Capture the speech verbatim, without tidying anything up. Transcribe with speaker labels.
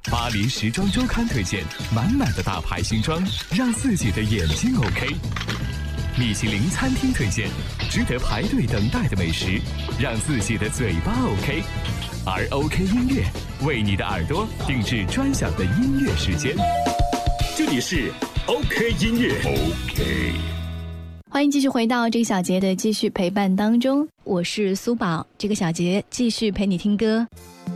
Speaker 1: 巴黎时装周刊推荐满满的大牌新装，让自己的眼睛 OK。米其林餐厅推荐值得排队等待的美食，让自己的嘴巴 OK。而 OK 音乐为你的耳朵定制专享的音乐时间。这里是 OK 音乐 OK。
Speaker 2: 欢迎继续回到这个小节的继续陪伴当中，我是苏宝，这个小节继续陪你听歌。